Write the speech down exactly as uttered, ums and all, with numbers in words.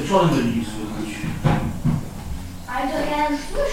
wieczorem będzie ich słychać. Ale to ja już słyszę.